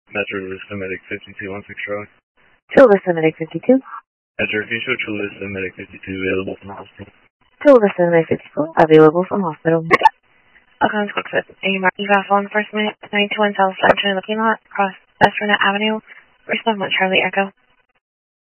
Metro Vista Medic 5216 Troy. Chula Vista Medic 52. Metro, can you show Chula Vista Medic 52 available from hospital? Chula Vista Medic 52 available from hospital. Welcome to Quickfoot. EVAF on first minute, 92 South Central looking lot, across Esplanade Avenue, first of Charlie Echo.